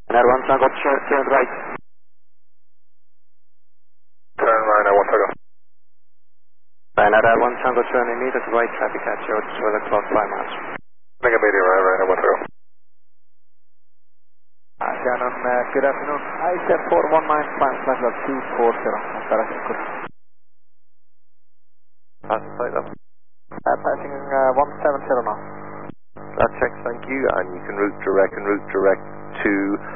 Ryanair 1 Tango, turn right. Turn Ryanair 1 Tango. Ryanair 1 Tango, turn immediate right, traffic at your 12 o'clock, 5 miles. Mega Media Ryanair 1 Tango. Shannon, good afternoon. ISF 419, flight level 240, direction good. Passing flight level. Passing 170 now. That checks, thank you, and you can route direct to